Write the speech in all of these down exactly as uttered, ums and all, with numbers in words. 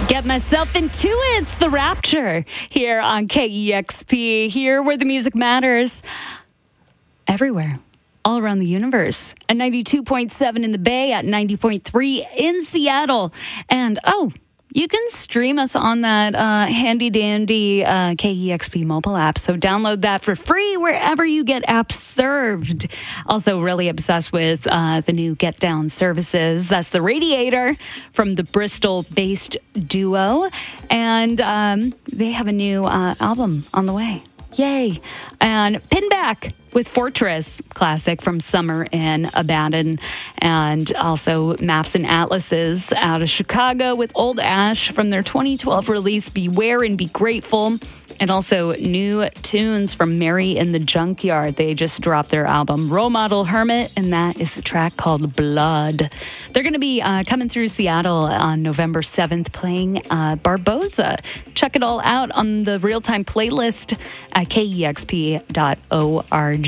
Get myself into it. It's The Rapture here on K E X P, here where the music matters. Everywhere, all around the universe. At ninety-two point seven in the Bay, at ninety point three in Seattle. And, oh, you can stream us on that uh, handy-dandy uh, K E X P mobile app. So download that for free wherever you get apps served. Also really obsessed with uh, the new Get Down services. That's The Radiator from the Bristol-based duo. And um, they have a new uh, album on the way. Yay. And Pinback with Fortress, classic from Summer in Abaddon. And also Maps and Atlases out of Chicago with Old Ash from their twenty twelve release Beware and Be Grateful. And also new tunes from Mary in the Junkyard. They just dropped their album Role Model Hermit, and that is the track called Blood. They're going to be uh, coming through Seattle on November seventh playing uh, Barboza. Check it all out on the real-time playlist at K E X P dot org.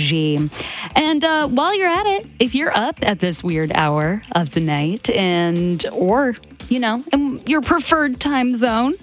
And uh, while you're at it, if you're up at this weird hour of the night and or you know, in your preferred time zone,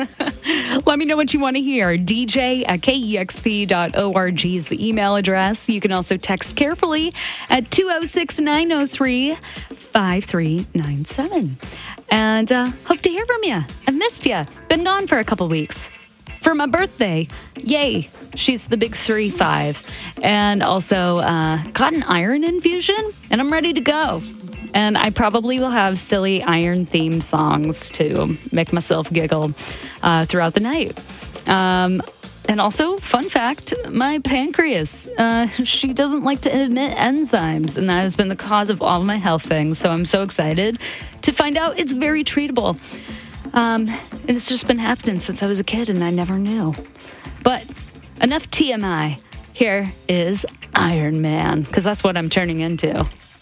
let me know what you want to hear. D J at K E X P dot org is the email address. You can also text carefully at two oh six, nine oh three, five three nine seven. And uh, hope to hear from you. I've missed you. Been gone for a couple weeks. For my birthday, yay, she's the big three five. And also uh, caught an iron infusion, and I'm ready to go. And I probably will have silly iron theme songs to make myself giggle uh, throughout the night. Um, and also, fun fact, my pancreas, uh, she doesn't like to emit enzymes, and that has been the cause of all my health things. So I'm so excited to find out it's very treatable. Um, and it's just been happening since I was a kid, and I never knew. But enough T M I. Here is Iron Man, because that's what I'm turning into.